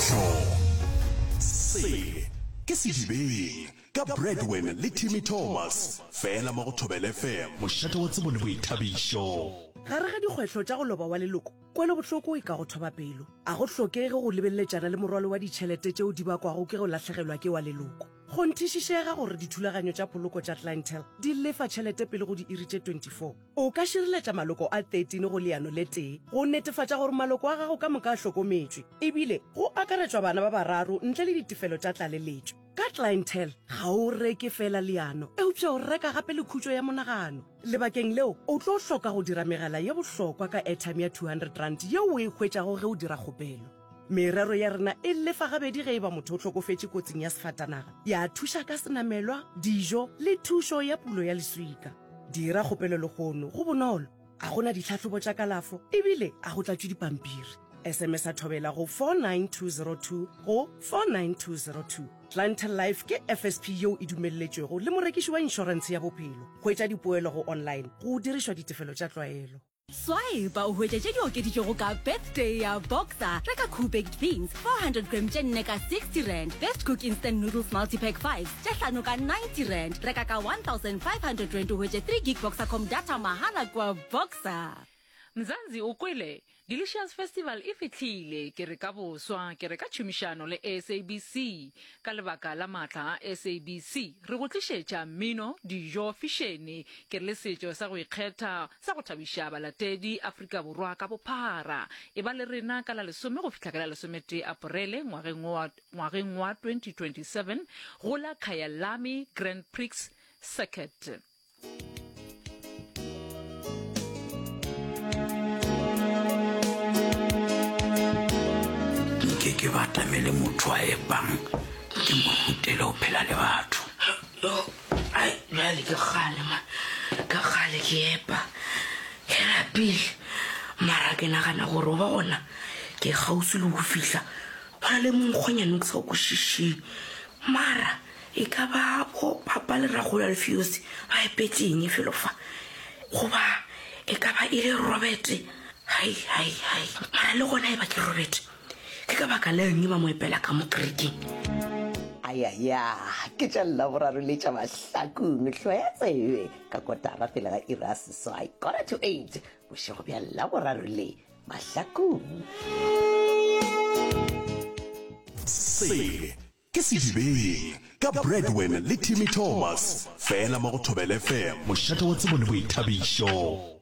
Ithabisho se ke sedibeng ka Breadwin le Timmy Thomas fela mo go Thobela FM mošate wa tsebo le boithabišo. Gare ga dikgwetlho tša go loba wa leloko kwele bohloko e ka go thoba pelo a go hlokege go lebelletšana le morwalo wa ditšhelete tšeo di bakwago ke go lahlegelwa ke wa leloko go nthišišega gore dithulaganyo tša poloko tša clientele di lefa tšhelete pele go di iri tše 24 o ka širiletša maloko a 13 go leano le tee go netefatša gore maloko a gago ka moka a hlokometšwe ebile go akaretšwa bana ba bararo ntle le ditefelo tša tlaleletšo ka clientele ga o reke fela leano eupša o reka gape le khutšo ya monagano lebakeng leo o tlo hloka go dira megala ye bohlokwa ka airtime ya 200 rand yeo o e hwetšago ge o dira kgopelo merero ya rena e lefa gabedi ge e ba motho o hlokofetše kotsing ya sefatanaga ya thuša ka senamelwa dijo le thušo ya pulo ya leswika dira kgopelo legono go bonolo a gona ditlhatlhobo tša kalafo ebile a go tlatšwe dipampiri SMS a thobela go 49202 go 49202 Clientele Life ke FSP yeo e dumelletšwego le morekiši wa inšorense ya bophelo go etša dipoelo go online go dirišwa ditefelo tša tlwaelo Swipe o hwetša di okeditšego ka birthday ya Boxer reka cool baked beans 400 gram tše nne ka 60 rand best cook instant noodles multipack 5 tše hlano ka 90 rand reka ka 1500 rand o hwetše 3 gig Boxercom data mahala kwa Boxer. Mzanzi ukwile Delicious Festival e fitlhile ke re ka boswa ke re ka tšhomišano le SABC ka lebaka la matla a SABC re go tlišetša mmino dijo fishene ke le setšo sa go ikgetha sa go thabiša balatedi Afrika Borwa ka bophara e ba le rena ka la 10 go fihla ka la 11 Aprele ngwageng wa 2027 go la Kyalami Grand Prix Circuit. ke batamele motho a ebang ke mo rutele ho phela le batho ai jale ke gale ke epa ke rapile mara ke nagana gore ba ona ke gausi le go fihla ba le mongkgonyane ke sa go shishi mara e ka ba o papa le rago ya Alfios ba epetseng felo fa go ba e ka ba ile Robert hai mara le gona e ba ke Robert ke ka baka le nngwe ba mo epela ka mo kriki ayaya ke tša laboraro le tša mahlakong hloetsebe ka kotara fela ga irasi so I got to 8 bošego bja laboraro le mahlakong se ke sedibeng ka Breadwin le Timmy Thomas fela mo go Thobela FM mošate wa tsebo le boithabišo.